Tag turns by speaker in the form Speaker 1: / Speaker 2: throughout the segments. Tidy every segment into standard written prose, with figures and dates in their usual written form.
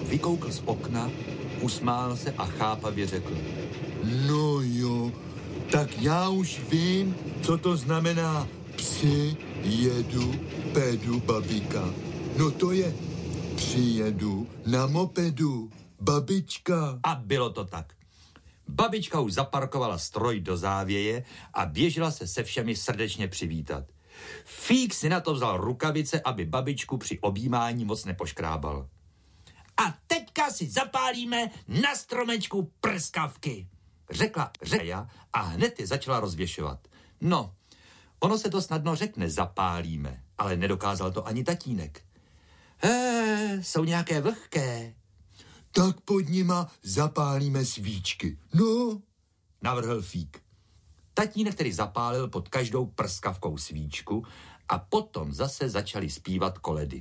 Speaker 1: vykoukl z okna, usmál se a chápavě řekl.
Speaker 2: No jo, tak já už vím, co to znamená psi, jedu, pedu, babika. No to je přijedu na mopedu, babička.
Speaker 1: A bylo to tak. Babička už zaparkovala stroj do závěje a běžela se všemi srdečně přivítat. Fík si na to vzal rukavice, aby babičku při objímání moc nepoškrábal. A teďka si zapálíme na stromečku prskavky, řekla Řeja a hned je začala rozvěšovat. No, ono se to snadno řekne zapálíme, ale nedokázal to ani tatínek. Jsou nějaké vlhké.
Speaker 2: Tak pod nima zapálíme svíčky. No,
Speaker 1: navrhl Fík. Tatínek tedy zapálil pod každou prskavkou svíčku a potom zase začali zpívat koledy.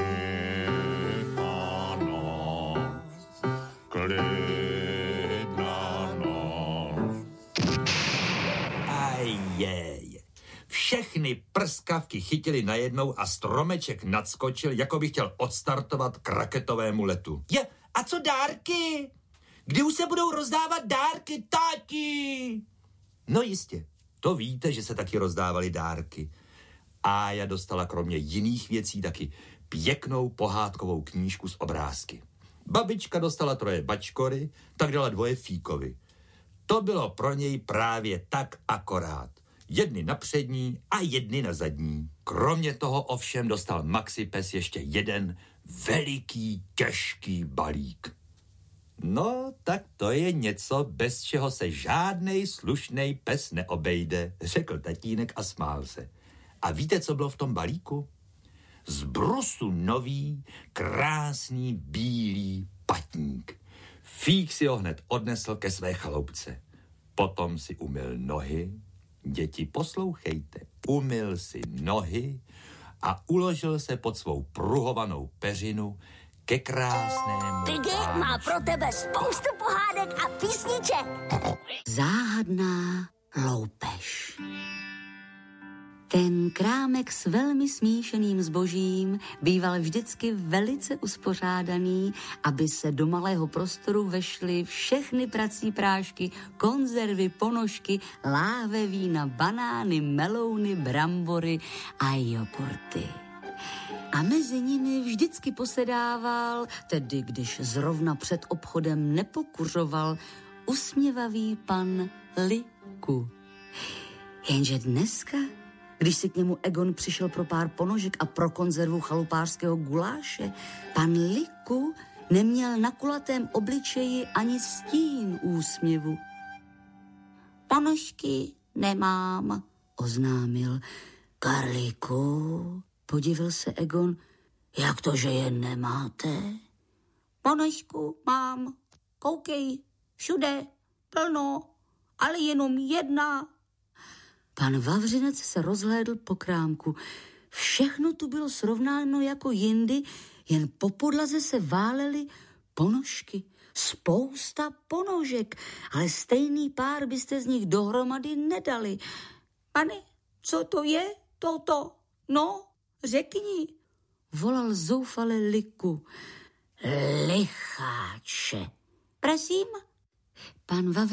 Speaker 1: Všechny prskavky chytili najednou a stromeček nadskočil, jako by chtěl odstartovat k raketovému letu. A co dárky? Kdy už se budou rozdávat dárky, táti? No jistě, to víte, že se taky rozdávaly dárky. Ája dostala kromě jiných věcí taky pěknou pohádkovou knížku s obrázky. Babička dostala 3 bačkory, tak dala 2 Fíkovi. To bylo pro něj právě tak akorát. Jedny na přední a jedny na zadní. Kromě toho ovšem dostal Maxi pes ještě jeden veliký, těžký balík. No, tak to je něco, bez čeho se žádnej slušnej pes neobejde, řekl tatínek a smál se. A víte, co bylo v tom balíku? Z brusu nový, krásný, bílý patník. Fík si ho hned odnesl ke své chaloupce. Potom si umyl nohy. Děti, poslouchejte. Umyl si nohy a uložil se pod svou pruhovanou peřinu ke krásnému
Speaker 3: Piggy má pro tebe spoustu pohádek a písniček.
Speaker 4: Záhadná loupež. Ten krámek s velmi smíšeným zbožím býval vždycky velice uspořádaný, aby se do malého prostoru vešly všechny prací prášky, konzervy, ponožky, láhve vína, banány, melouny, brambory a jogurty. A mezi nimi vždycky posedával, tedy když zrovna před obchodem nepokuřoval, usměvavý pan Liku. Jenže dneska, když si k němu Egon přišel pro pár ponožek a pro konzervu chalupářského guláše, pan Liku neměl na kulatém obličeji ani stín úsměvu.
Speaker 3: Ponožky nemám,
Speaker 4: oznámil. Karlíku, podivil se Egon, jak to, že je nemáte?
Speaker 3: Ponožku mám, koukej, všude, plno, ale jenom jedna.
Speaker 4: Pan Vavřinec se rozhlédl po krámku. Všechno tu bylo srovnáno jako jindy, jen po podlaze se válely ponožky. Spousta ponožek, ale stejný pár byste z nich dohromady nedali.
Speaker 3: Pane, co to je toto? No, řekni.
Speaker 4: Volal zoufale Liku. Licháče.
Speaker 3: Prosím?
Speaker 4: Pan Vavřinec